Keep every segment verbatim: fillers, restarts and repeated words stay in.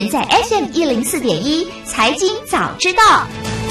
在 F M 一零四点一财经早知道。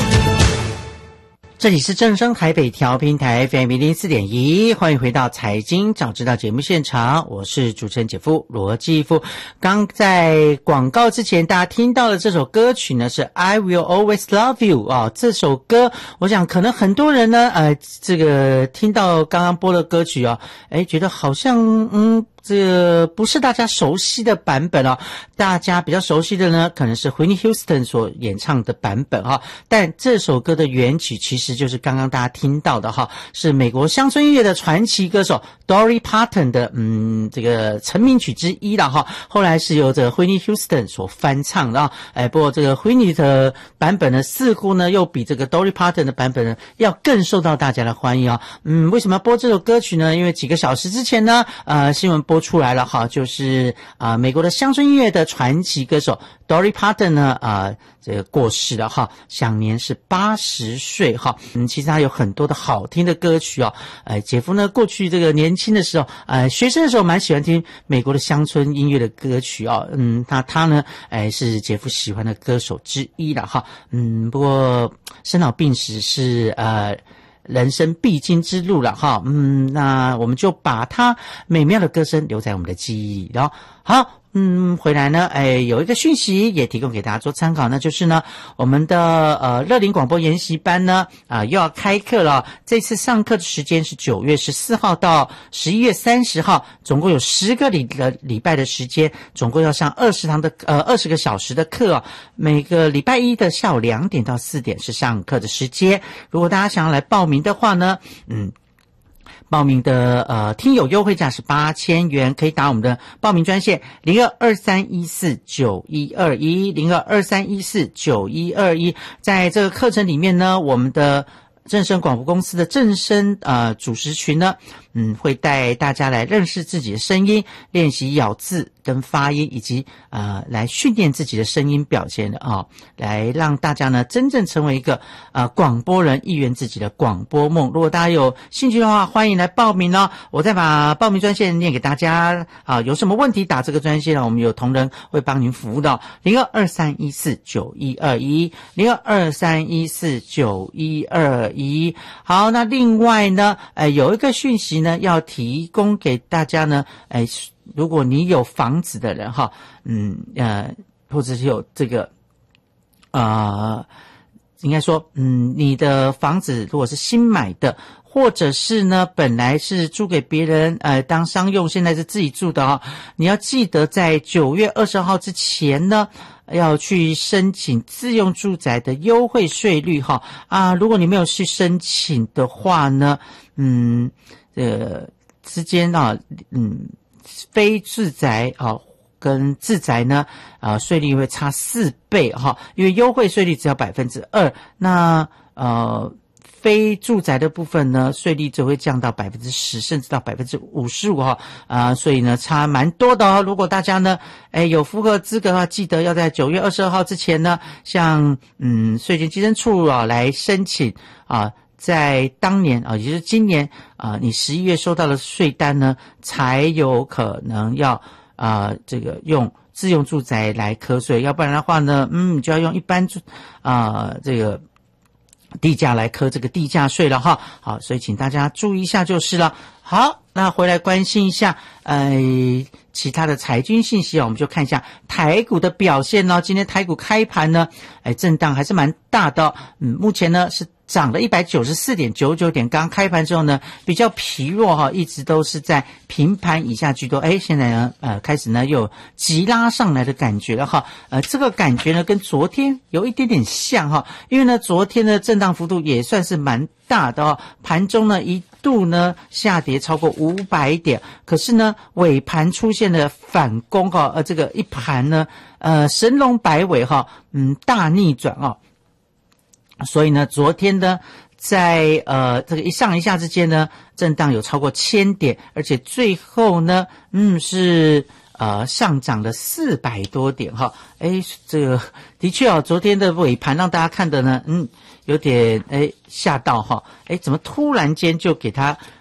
这里是正声台北调频台 F M 一零四点一，欢迎回到财经早知道节目现场，我是主持人姐夫罗继夫。刚在广告之前，大家听到的这首歌曲呢是 I Will Always Love You 啊、哦，这首歌我想可能很多人呢，呃，这个听到刚刚播的歌曲啊、哦，哎，觉得好像嗯。这个不是大家熟悉的版本哦，大家比较熟悉的呢，可能是 Whitney Houston 所演唱的版本哈、哦。但这首歌的原曲其实就是刚刚大家听到的哈、哦，是美国乡村音乐的传奇歌手 Dolly Parton 的嗯这个成名曲之一了哈、哦。后来是由这个 Whitney Houston 所翻唱的啊，哎，不过这个 Whitney 的版本呢，似乎呢又比这个 Dolly Parton 的版本呢要更受到大家的欢迎啊、哦。嗯，为什么要播这首歌曲呢？因为几个小时之前呢，呃，新闻播出来了哈，就是啊、呃，美国的乡村音乐的传奇歌手 Dolly Parton 呢，啊、呃，这个过世了哈，享年是八十岁哈。嗯，其实他有很多的好听的歌曲哦。呃，姐夫呢，过去这个年轻的时候，呃，学生的时候蛮喜欢听美国的乡村音乐的歌曲哦。嗯，他他呢，哎、呃，是姐夫喜欢的歌手之一了哈。嗯，不过生老病死是呃。人生必经之路了哈，嗯，那我们就把他美妙的歌声留在我们的记忆里。然后好，嗯，回来呢，哎，有一个讯息也提供给大家做参考，那就是呢，我们的呃乐龄广播研习班呢，啊、呃、又要开课了。这次上课的时间是九月十四号到十一月三十号，总共有十个礼的礼拜的时间，总共要上二十堂的呃二十个小时的课哦。每个礼拜一的下午两点到四点是上课的时间。如果大家想要来报名的话呢，嗯。报名的呃听友优惠价是八千元，可以打我们的报名专线零二二三一四九一二一零二二三一四九一二一。在这个课程里面呢，我们的正声广播公司的正声呃主持群呢，嗯，会带大家来认识自己的声音，练习咬字跟发音，以及呃来训练自己的声音表现的啊、哦，来让大家呢真正成为一个呃广播人，一圆自己的广播梦。如果大家有兴趣的话，欢迎来报名哦。我再把报名专线念给大家啊，有什么问题打这个专线呢？我们有同仁会帮您服务的零二二三一四九一二一零二二三一四九一二一。好，那另外呢，呃，有一个讯息呢要提供给大家呢，哎、呃。如果你有房子的人哈，嗯呃，或者是有这个，呃，应该说，嗯，你的房子如果是新买的，或者是呢本来是租给别人呃当商用，现在是自己住的哦，你要记得在九月二十号之前呢，要去申请自用住宅的优惠税率哈啊，如果你没有去申请的话呢，嗯，呃，之间啊，嗯。非自宅啊跟自宅呢啊税率会差四倍哈，因为优惠税率只要百分之二，那呃非住宅的部分呢税率只会降到百分之十，甚至到百分之五十五哈啊，所以呢差蛮多的哦。如果大家呢哎有符合资格的话，记得要在九月二十二号之前呢，向嗯税金稽征处啊来申请啊。在当年啊，也就是今年啊，你十一月收到的税单呢，才有可能要啊这个用自用住宅来课税，要不然的话呢，嗯，你就要用一般住啊这个地价来课这个地价税了哈。好，所以请大家注意一下就是了。好，那回来关心一下呃其他的财经信息啊，我们就看一下台股的表现哦。今天台股开盘呢，哎，震荡还是蛮大的哦。嗯，目前呢是涨了 一百九十四点九九 点，刚开盘之后呢比较疲弱哈，一直都是在平盘以下居多。哎，现在呢呃开始呢又有急拉上来的感觉了哈。呃这个感觉呢跟昨天有一点点像哈，因为呢昨天的震荡幅度也算是蛮大的哦，盘中呢一度呢下跌超过五百点，可是呢尾盘出现了反攻哈，呃这个一盘呢呃神龙摆尾哈，嗯大逆转哦。所以呢，昨天呢，在呃这个一上一下之间呢，震荡有超过千点，而且最后呢，嗯是呃上涨了四百多点哈。诶，这个的确哦，昨天的尾盘让大家看的呢，嗯有点诶吓到哈。诶，怎么突然间就给它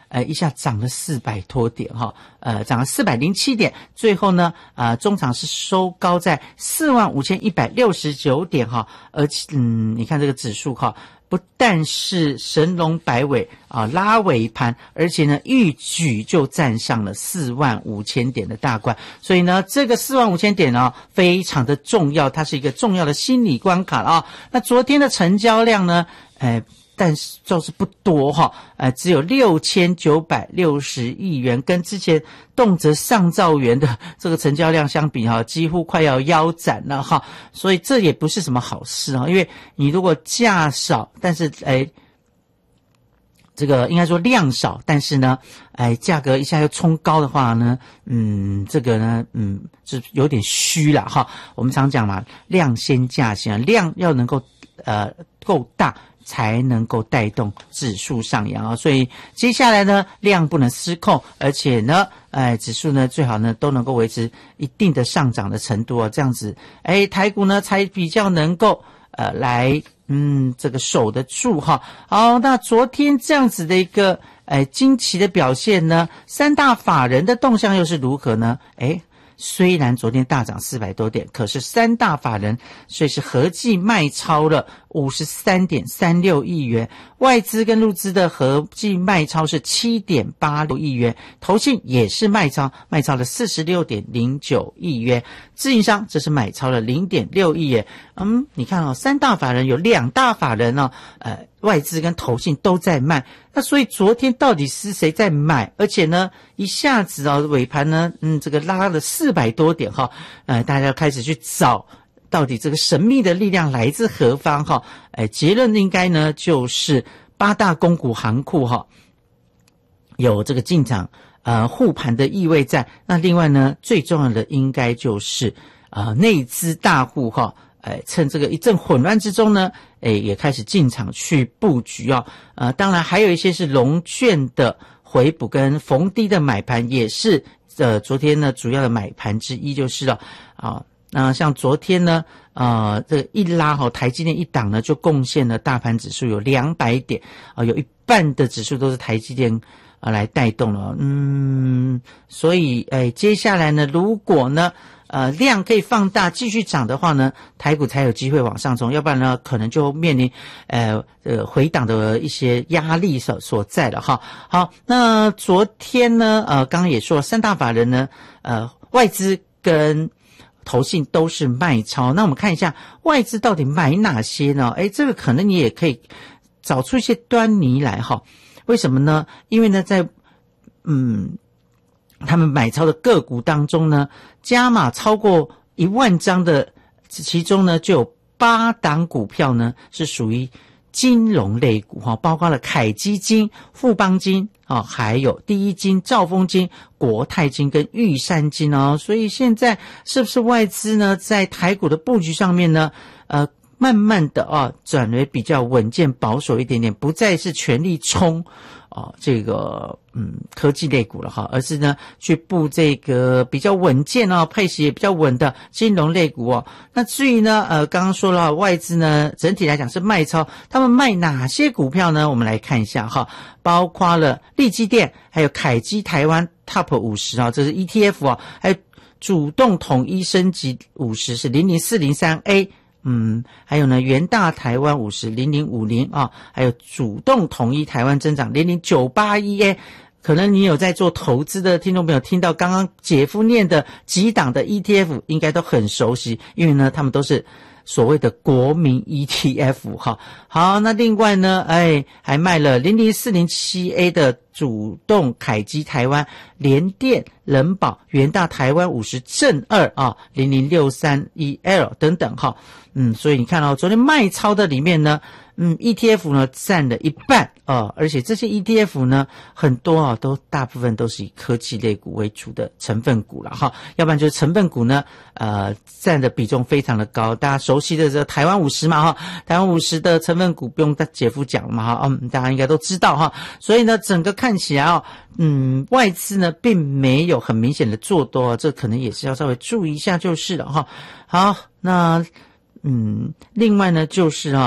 呃，一下涨了四百多点哈，呃，涨了四百零七点，最后呢，呃，中场是收高在四万五千一百六十九点哈，而且嗯，你看这个指数哈。不但是神龙摆尾啊拉尾盘，而且呢一举就站上了四万五千点的大关，所以呢这个四万五千点呢、啊、非常的重要，它是一个重要的心理关卡啊。那昨天的成交量呢，呃但是就是不多哈，呃，只有六千九百六十亿元，跟之前动辄上兆元的这个成交量相比哈，几乎快要腰斩了哈，所以这也不是什么好事啊，因为你如果价少，但是诶，这个应该说量少，但是呢，哎，价格一下又冲高的话呢，嗯，这个呢，嗯，是有点虚了哈。我们常讲嘛，量先价先，量要能够呃够大。才能够带动指数上扬啊，所以接下来呢，量不能失控，而且呢，哎，指数呢最好呢都能够维持一定的上涨的程度啊，这样子，哎，台股呢才比较能够呃来嗯这个守得住哈。好，那昨天这样子的一个哎惊奇的表现呢，三大法人的动向又是如何呢？哎。虽然昨天大涨四百多点，可是三大法人所以是合计卖超了 五十三点三六亿元，外资跟入资的合计卖超是 七点八六亿元，投信也是卖超，卖超了 四十六点零九亿元，自营商则是买超了 零点六亿元。嗯，你看哦，三大法人有两大法人哦，呃，外资跟投信都在卖，那所以昨天到底是谁在买？而且呢，一下子哦尾盘呢，嗯，这个拉了四百多点哈，呃，大家开始去找到底这个神秘的力量来自何方哈？哎，结论应该呢就是八大公股行库哈，有这个进场呃护盘的意味在。那另外呢，最重要的应该就是呃内资大户哈。哎，趁这个一阵混乱之中呢，哎，也开始进场去布局啊。呃，当然还有一些是融券的回补跟逢低的买盘，也是呃昨天呢主要的买盘之一就是了啊。那像昨天呢，呃，这个一拉哈，台积电一档呢就贡献了大盘指数有两百点啊，有一半的指数都是台积电啊来带动了。嗯，所以哎，接下来呢，如果呢。呃，量可以放大，继续涨的话呢，台股才有机会往上冲，要不然呢，可能就面临呃呃回档的一些压力所所在了哈。好，那昨天呢，呃，刚刚也说了，三大法人呢，呃，外资跟投信都是卖超。那我们看一下外资到底买哪些呢？诶，这个可能你也可以找出一些端倪来哈。为什么呢？因为呢，在嗯。他们买超的个股当中呢，加码超过一万张的，其中呢就有八档股票呢是属于金融类股哈，包括了凯基金、富邦金啊，还有第一金、兆丰金、国泰金跟玉山金哦。所以现在是不是外资呢在台股的布局上面呢，呃，慢慢的啊转为比较稳健保守一点点，不再是全力冲。哦，这个嗯科技类股了哈，而是呢去布这个比较稳健哦，配息也比较稳的金融类股哦。那至于呢，呃，刚刚说了外资呢，整体来讲是卖超，他们卖哪些股票呢？我们来看一下哈，包括了力积电，还有凯基台湾 Top 五十啊，这是 E T F 啊，还有主动统一升级五十是零零四零三 A。嗯，还有呢，元大台湾五十零零五零啊，还有主动统一台湾增长零零九八一 A， 可能你有在做投资的听众朋友听到刚刚姐夫念的几档的 E T F， 应该都很熟悉，因为呢，他们都是所谓的国民 E T F 哈。好，那另外呢，哎，还卖了零零四零七 A 的主动凯基台湾、联电、人保、元大台湾五十正二啊，零零六三一 L 等等哈。嗯，所以你看到、哦、昨天卖超的里面呢，嗯 ，E T F 呢占了一半啊、哦，而且这些 E T F 呢很多啊，都大部分都是以科技类股为主的成分股了哈，要不然就是成分股呢，呃，占的比重非常的高，大家熟悉的这台湾五十嘛哈，台湾五十的成分股不用姐夫讲了嘛哈，嗯，大家应该都知道哈，所以呢，整个看起来哦，嗯，外资呢并没有很明显的做多，这可能也是要稍微注意一下就是了哈。好，那。嗯，另外呢，就是啊，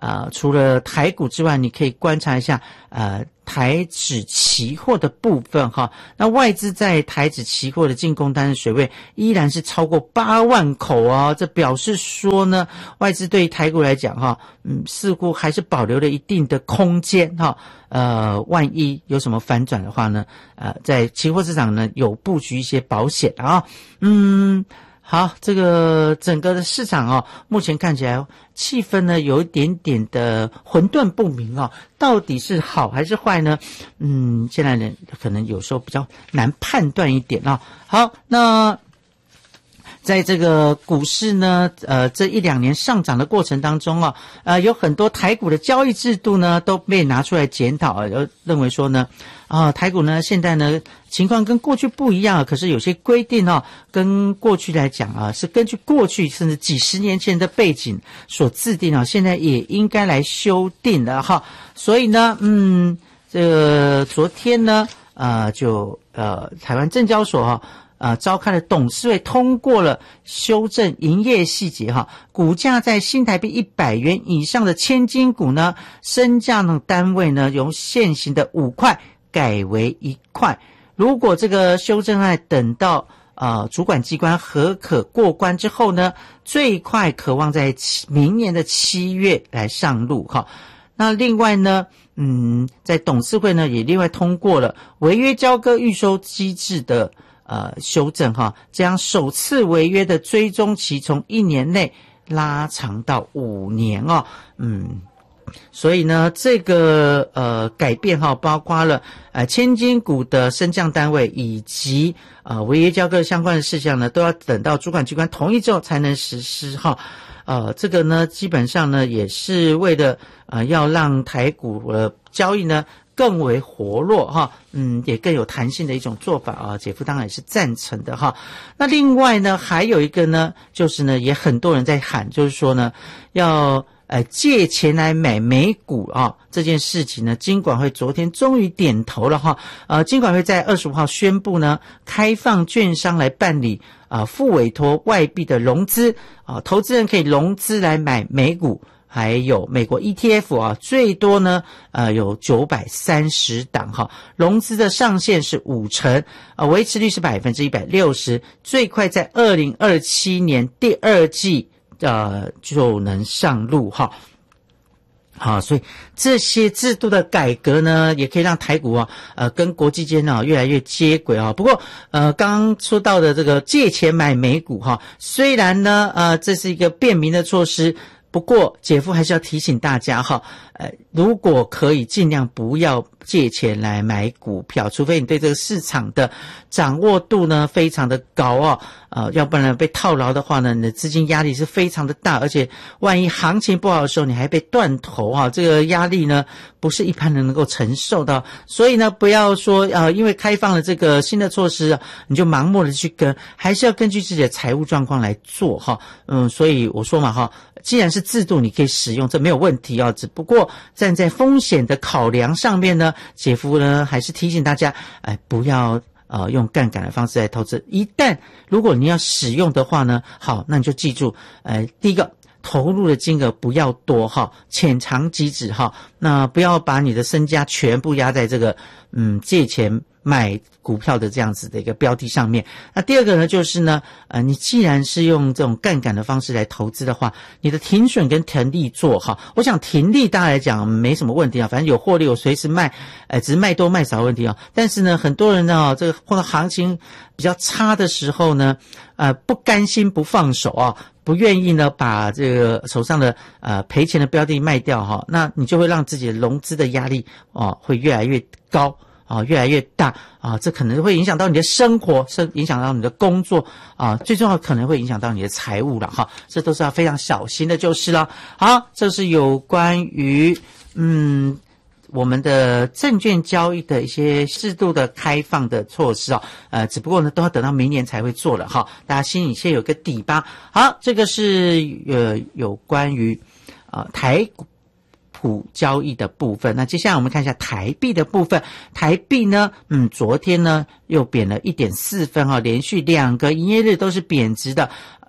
呃，除了台股之外，你可以观察一下呃台指期货的部分哈。那外资在台指期货的净空单的水位依然是超过八万口哦，这表示说呢，外资对台股来讲哈，嗯，似乎还是保留了一定的空间哈。呃，万一有什么反转的话呢，呃，在期货市场呢有布局一些保险啊，嗯。好，这个整个的市场哦，目前看起来气氛呢有一点点的混沌不明哦，到底是好还是坏呢？嗯，现在人可能有时候比较难判断一点哦。好，那在这个股市呢，呃，这一两年上涨的过程当中啊，呃，有很多台股的交易制度呢都被拿出来检讨，呃，认为说呢，啊，台股呢现在呢情况跟过去不一样，可是有些规定哦，跟过去来讲啊，是根据过去甚至几十年前的背景所制定啊，现在也应该来修订了哈。所以呢，嗯，这个昨天呢，呃，就呃台湾证交所哈。呃，召开了董事会通过了修正营业细节哈，股价在新台币一百元以上的千金股呢，身价呢单位呢由现行的五块改为一块。如果这个修正案等到呃主管机关核可过关之后呢，最快可望在明年的七月来上路哈。那另外呢，嗯，在董事会呢也另外通过了违约交割预收机制的呃，修正哈，将首次违约的追踪期从一年内拉长到五年哦，嗯，所以呢，这个呃改变哈，包括了呃千金股的升降单位以及呃违约交割相关的事项呢，都要等到主管机关同意之后才能实施哈。呃，这个呢，基本上呢，也是为了呃要让台股的交易呢更为活络哈，嗯，也更有弹性的一种做法啊，姐夫当然也是赞成的哈。那另外呢，还有一个呢，就是呢，也很多人在喊，就是说呢，要呃借钱来买美股啊，这件事情呢，金管会昨天终于点头了哈。呃，金管会在二十五号宣布呢，开放券商来办理啊附委托外币的融资啊，投资人可以融资来买美股。还有美国 E T F 啊，最多呢，呃，有九百三十档哈，融资的上限是五成，呃，维持率是百分之一百六十，最快在二零二七年第二季呃就能上路哈。好，所以这些制度的改革呢，也可以让台股啊，呃，跟国际间呢越来越接轨啊。不过，呃，刚刚说到的这个借钱买美股哈，虽然呢，呃，这是一个便民的措施。不过，姐夫还是要提醒大家哈，呃，如果可以尽量不要借钱来买股票，除非你对这个市场的掌握度呢非常的高哦，呃，要不然被套牢的话呢，你的资金压力是非常的大，而且万一行情不好的时候，你还被断头啊，这个压力呢不是一般人能够承受的。所以呢，不要说呃，因为开放了这个新的措施，你就盲目的去跟，还是要根据自己的财务状况来做哈。嗯，所以我说嘛哈。既然是制度，你可以使用，这没有问题哦。只不过站在风险的考量上面呢，姐夫呢还是提醒大家，哎，不要呃用杠杆的方式来投资。一旦如果你要使用的话呢，好，那你就记住，呃，第一个投入的金额不要多哈，浅尝即止哈。那不要把你的身家全部压在这个嗯借钱买股票的这样子的一个标的上面。那第二个呢，就是呢，呃，你既然是用这种杠杆的方式来投资的话，你的停损跟停利做好。我想停利大家来讲没什么问题啊，反正有获利，我随时卖，呃，只是卖多卖少的问题啊。但是呢，很多人呢，这个碰到行情比较差的时候呢，呃，不甘心不放手啊。不愿意呢把这个手上的呃赔钱的标的卖掉哈，那你就会让自己的融资的压力哦会越来越高啊，越来越大啊，这可能会影响到你的生活，是影响到你的工作啊，最重要可能会影响到你的财务了哈，这都是要非常小心的就是了。好，这是有关于嗯。我们的证券交易的一些适度的开放的措施啊，呃，只不过呢都要等到明年才会做了哈，大家心里先有个底吧。好，这个是呃有关于呃台股交易的部分。那接下来我们看一下台币的部分。台币呢，嗯，昨天呢又贬了 一点四 分哈，连续两个营业日都是贬值的。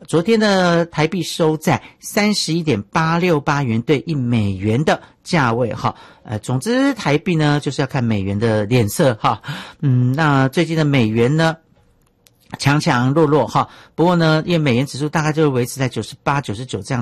昨天的台币收在 三十一点八六八元兑一美元的价位哈。呃，总之台币呢就是要看美元的脸色哈。嗯，那最近的美元呢强强弱弱哈，不过呢，因为美元指数大概就维持在九十八、九十九这样